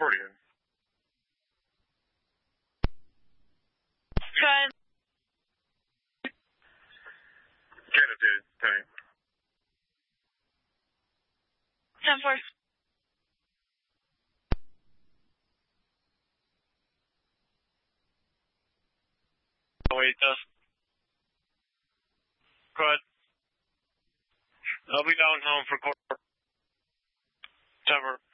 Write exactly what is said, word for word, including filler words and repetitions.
accordion. Good. Gratitude, Tony. ten four. Wait, does. Good. I'll be down home for court. September.